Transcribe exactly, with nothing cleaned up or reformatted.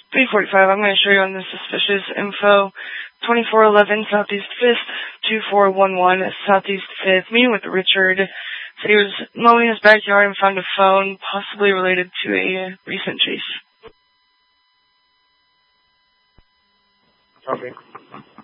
three forty-five, I'm going to show you on the suspicious info. twenty-four eleven Southeast fifth, two four one one Southeast fifth. Meeting with Richard. Said he was mowing his backyard and found a phone, possibly related to a recent chase. Okay.